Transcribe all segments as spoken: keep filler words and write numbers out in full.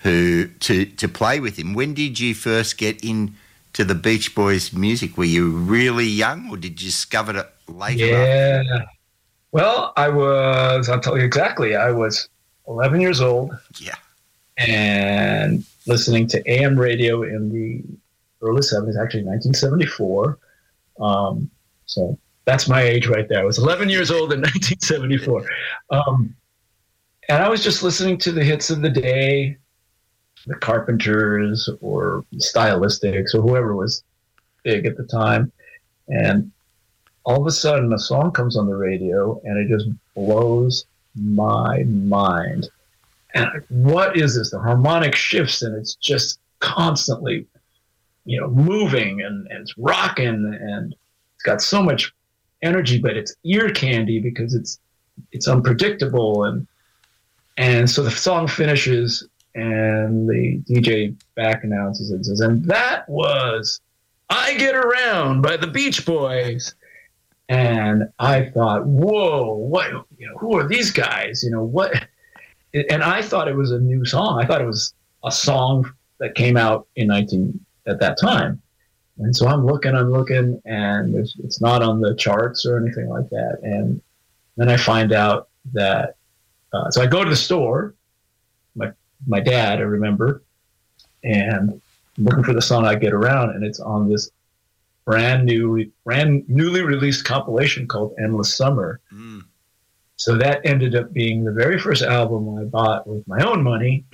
who to to play with him. When did you first get into the Beach Boys music? Were you really young, or did you discover it later? Yeah. After? Well, I was. I'll tell you exactly. I was eleven years old. Yeah. And listening to A M radio in the early seventies, actually nineteen seventy-four. Um, so that's my age right there. I was eleven years old in nineteen seventy-four. Um, and I was just listening to the hits of the day, the Carpenters or Stylistics or whoever was big at the time. And all of a sudden a song comes on the radio and it just blows my mind. And what is this? The harmonic shifts and it's just constantly, you know, moving and, and it's rocking and it's got so much energy, but it's ear candy because it's it's unpredictable. And and so the song finishes and the D J back announces it and says, and that was I Get Around by the Beach Boys. And I thought, whoa, what, you know, who are these guys? You know, what? And I thought it was a new song. I thought it was a song that came out in nineteen at that time. And so I'm looking, I'm looking, and it's, it's not on the charts or anything like that. And then I find out that, uh, so I go to the store, my my dad, I remember, and I'm looking for the song I Get Around, and it's on this brand new, brand newly released compilation called Endless Summer. Mm. So that ended up being the very first album I bought with my own money.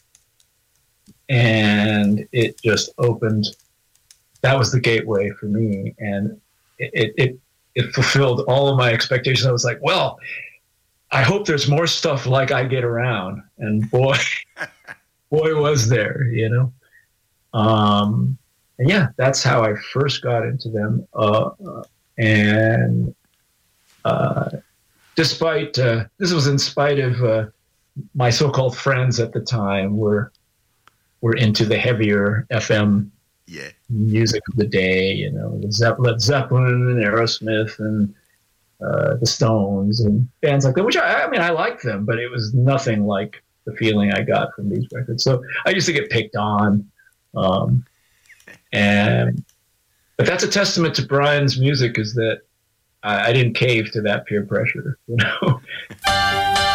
And it just opened, that was the gateway for me. And it, it, it fulfilled all of my expectations. I was like, well, I hope there's more stuff like I Get Around. And boy, boy was there, you know? Um, and yeah, that's how I first got into them. Uh, uh, and, uh, Despite, uh, this was in spite of uh, my so-called friends at the time were were into the heavier F M yeah. music of the day, you know, the Ze- Led Zeppelin and Aerosmith and uh, the Stones and bands like that, which I, I mean, I liked them, but it was nothing like the feeling I got from these records. So I used to get picked on. Um, and but that's a testament to Brian's music is that I didn't cave to that peer pressure, you know.